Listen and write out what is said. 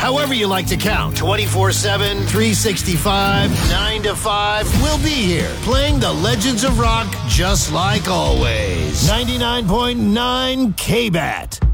however you like to count. 24/7, 365, 9 to 5. We'll be here playing the legends of rock just like always. 99.9 KBAT.